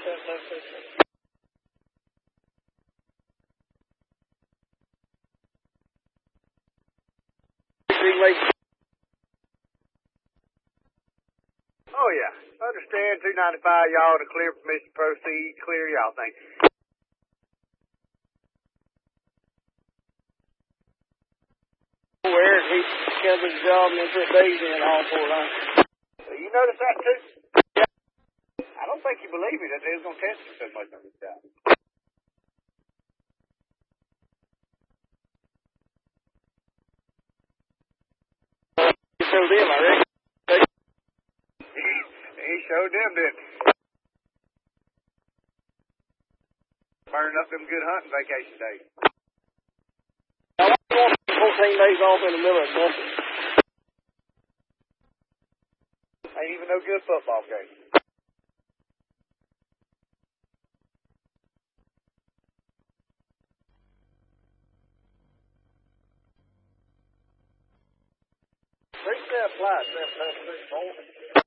Oh, yeah. Understand 295, y'all to clear permission to proceed. Clear, y'all. Thank you. Where he kept his job and then put days in all 4 lines. You notice that, too? Yeah. I don't think you believe me that they was going to test you so much on this job. You showed him, I reckon. He showed them, didn't he? Burning up them good hunting vacation days. Now, why do you want 14 days off in the middle of nothing? Ain't even no good football game. They say apply, say